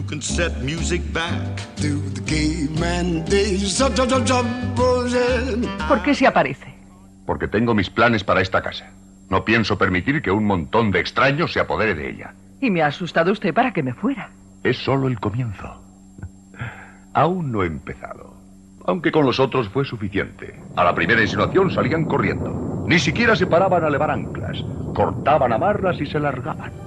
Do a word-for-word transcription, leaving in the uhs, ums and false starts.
can set music back to the caveman days. ¿Por qué se aparece? Porque tengo mis planes para esta casa. No pienso permitir que un montón de extraños se apodere de ella. Y me ha asustado usted para que me fuera. Es solo el comienzo. Aún no he empezado. Aunque con los otros fue suficiente. A la primera insinuación salían corriendo. Ni siquiera se paraban a levar anclas. Cortaban amarras y se largaban.